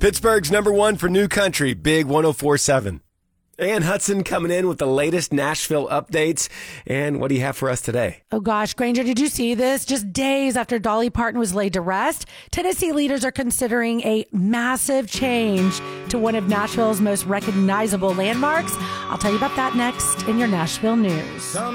Pittsburgh's number one for new country, Big 104.7. Ann Hudson coming in with the latest Nashville updates. And what do you have for us today? Oh gosh, Granger, did you see this? Just days after Dolly Parton was laid to rest, Tennessee leaders are considering a massive change to one of Nashville's most recognizable landmarks. I'll tell you about that next in your Nashville news.